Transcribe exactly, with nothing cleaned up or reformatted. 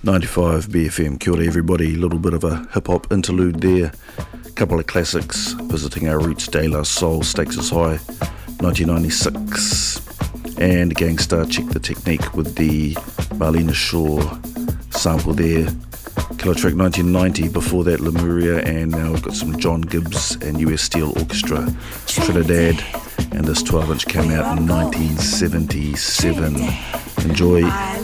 ninety-five B F M, kia ora everybody, a little bit of a hip-hop interlude there, a couple of classics, Visiting Our Roots, De La Soul, Stakes Is High, nineteen ninety-six, and Gangstar, Check the Technique with the Marlena Shaw sample there, Killer Track nineteen ninety, before that Lemuria, and now we've got some John Gibbs and U S Steel Orchestra, Trinidad, and this twelve inch came out in nineteen seventy-seven. Enjoy.